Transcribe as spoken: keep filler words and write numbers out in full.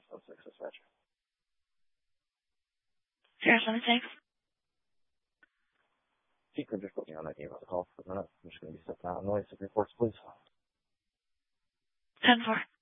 oh six, dispatch. zero seven six. She could just put me on that email call for a minute. I'm just going to be stepping out of noise. Reports, please. ten four.